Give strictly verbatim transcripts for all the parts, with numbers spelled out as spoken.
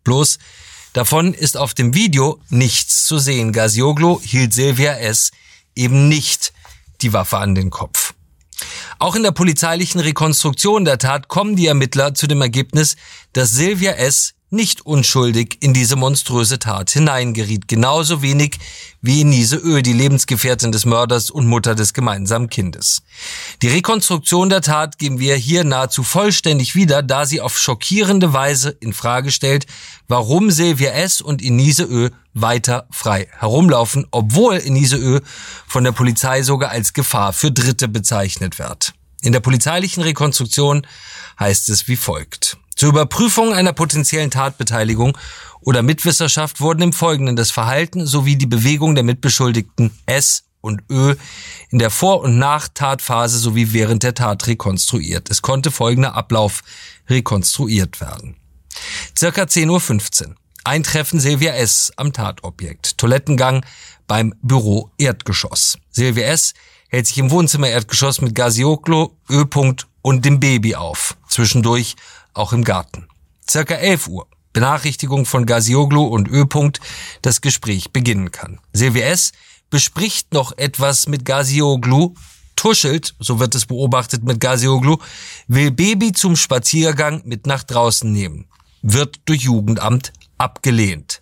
Bloß, davon ist auf dem Video nichts zu sehen. Gazioglu hielt Silvia S. eben nicht die Waffe an den Kopf. Auch in der polizeilichen Rekonstruktion der Tat kommen die Ermittler zu dem Ergebnis, dass Silvia S. nicht unschuldig in diese monströse Tat hineingeriet. Genauso wenig wie Enise Ö., die Lebensgefährtin des Mörders und Mutter des gemeinsamen Kindes. Die Rekonstruktion der Tat geben wir hier nahezu vollständig wieder, da sie auf schockierende Weise in Frage stellt, warum Silvia S. und Enise Ö. weiter frei herumlaufen, obwohl Enise Ö. von der Polizei sogar als Gefahr für Dritte bezeichnet wird. In der polizeilichen Rekonstruktion heißt es wie folgt. Zur Überprüfung einer potenziellen Tatbeteiligung oder Mitwisserschaft wurden im Folgenden das Verhalten sowie die Bewegung der Mitbeschuldigten S. und Ö. in der Vor- und Nach-Tatphase sowie während der Tat rekonstruiert. Es konnte folgender Ablauf rekonstruiert werden. Circa zehn Uhr fünfzehn. Eintreffen Silvia S. am Tatobjekt. Toilettengang beim Büro Erdgeschoss. Silvia S. hält sich im Wohnzimmer Erdgeschoss mit Gazioglu, Ö. und dem Baby auf. Zwischendurch auch im Garten. Circa elf Uhr. Benachrichtigung von Gazioglu und Ö. das Gespräch beginnen kann. Silvia S. bespricht noch etwas mit Gazioglu, tuschelt, so wird es beobachtet mit Gazioglu, will Baby zum Spaziergang mit nach draußen nehmen. Wird durch Jugendamt abgelehnt.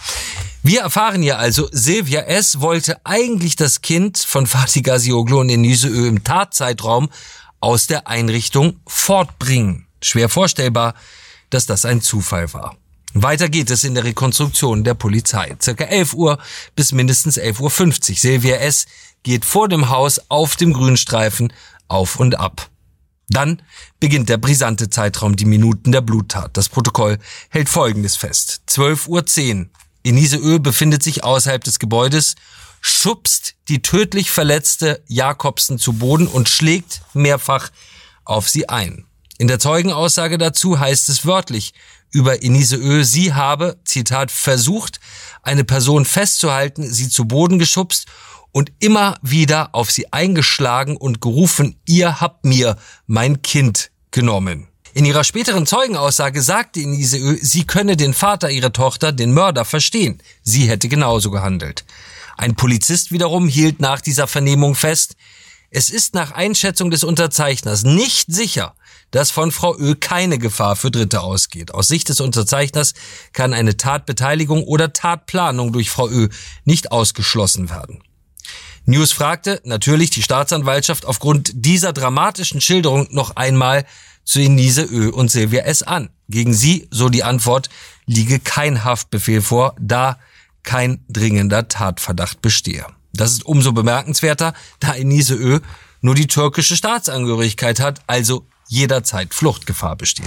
Wir erfahren hier also, Silvia S. wollte eigentlich das Kind von Fatih Gazioglu und Enise Ö. im Tatzeitraum aus der Einrichtung fortbringen. Schwer vorstellbar, dass das ein Zufall war. Weiter geht es in der Rekonstruktion der Polizei. Circa elf Uhr bis mindestens elf Uhr fünfzig. Silvia S. geht vor dem Haus auf dem Grünstreifen auf und ab. Dann beginnt der brisante Zeitraum, die Minuten der Bluttat. Das Protokoll hält Folgendes fest. zwölf Uhr zehn. Enise Ö. befindet sich außerhalb des Gebäudes, schubst die tödlich verletzte Jakobsen zu Boden und schlägt mehrfach auf sie ein. In der Zeugenaussage dazu heißt es wörtlich über Enise Ö., sie habe, Zitat, versucht, eine Person festzuhalten, sie zu Boden geschubst und immer wieder auf sie eingeschlagen und gerufen, ihr habt mir mein Kind genommen. In ihrer späteren Zeugenaussage sagte Enise Ö., sie könne den Vater ihrer Tochter, den Mörder, verstehen. Sie hätte genauso gehandelt. Ein Polizist wiederum hielt nach dieser Vernehmung fest, es ist nach Einschätzung des Unterzeichners nicht sicher, dass von Frau Ö. keine Gefahr für Dritte ausgeht. Aus Sicht des Unterzeichners kann eine Tatbeteiligung oder Tatplanung durch Frau Ö. nicht ausgeschlossen werden. News fragte natürlich die Staatsanwaltschaft aufgrund dieser dramatischen Schilderung noch einmal zu Enise Ö. und Silvia S. an. Gegen sie, so die Antwort, liege kein Haftbefehl vor, da kein dringender Tatverdacht bestehe. Das ist umso bemerkenswerter, da Enise Ö. nur die türkische Staatsangehörigkeit hat, also jederzeit Fluchtgefahr besteht.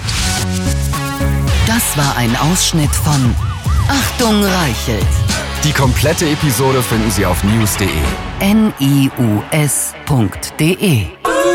Das war ein Ausschnitt von Achtung Reichelt. Die komplette Episode finden Sie auf news punkt de. N I U S punkt de